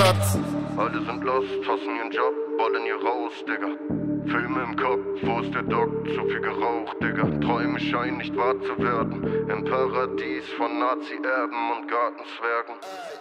Platz. Alle sind lost, hassen ihren Job, wollen hier raus, Digga. Filme im Kopf, wo ist der Doc? Zu viel geraucht, Digga. Träume scheinen nicht wahr zu werden. Im Paradies von Nazi-Erben und Gartenzwergen.